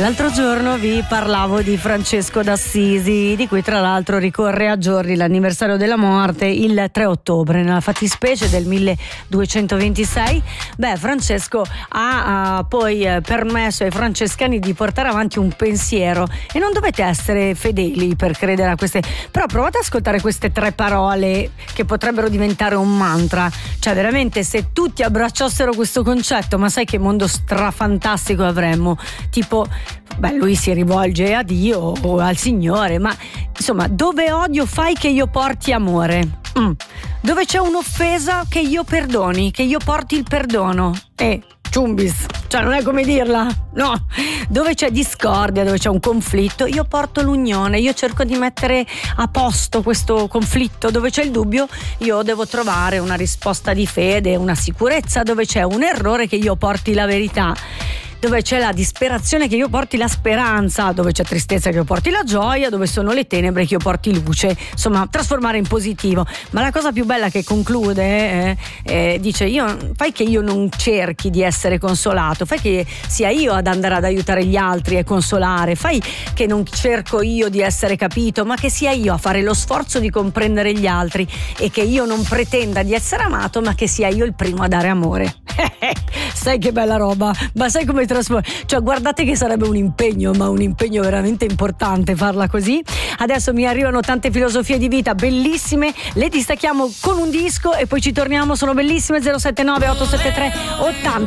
L'altro giorno vi parlavo di Francesco d'Assisi, di cui tra l'altro ricorre a giorni l'anniversario della morte, il 3 ottobre, nella fattispecie del 1226. Francesco ha poi permesso ai francescani di portare avanti un pensiero, e non dovete essere fedeli per credere a queste, però provate ad ascoltare queste 3 parole che potrebbero diventare un mantra. Cioè veramente, se tutti abbracciassero questo concetto, ma sai che mondo strafantastico avremmo? Tipo, lui si rivolge a Dio o al Signore, ma insomma, dove odio fai che io porti amore. Dove c'è un'offesa che io perdoni, che io porti il perdono. Ciumbis, cioè non è come dirla, no. Dove c'è discordia, dove c'è un conflitto, io porto l'unione, io cerco di mettere a posto questo conflitto. Dove c'è il dubbio, io devo trovare una risposta di fede, una sicurezza. Dove c'è un errore, che io porti la verità. Dove c'è la disperazione, che io porti la speranza. Dove c'è tristezza, che io porti la gioia. Dove sono le tenebre, che io porti luce. Insomma, trasformare in positivo. Ma la cosa più bella che conclude dice: fai che io non cerchi di essere consolato, fai che sia io ad andare ad aiutare gli altri e consolare, fai che non cerco io di essere capito, ma che sia io a fare lo sforzo di comprendere gli altri, e che io non pretenda di essere amato, ma che sia io il primo a dare amore. Sai che bella roba, ma sai come trasforma? Cioè, guardate che sarebbe un impegno, ma un impegno veramente importante farla così. Adesso mi arrivano tante filosofie di vita bellissime, le distacchiamo con un disco e poi ci torniamo. Sono bellissime. 079 873 80